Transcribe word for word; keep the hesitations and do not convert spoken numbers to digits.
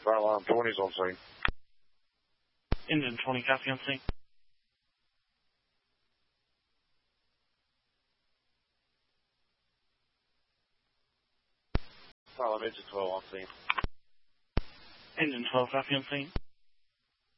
Frontline twenty's on scene. Engine twenty, copy on scene. Frontline engine twelve on scene. Engine twelve, copy on scene.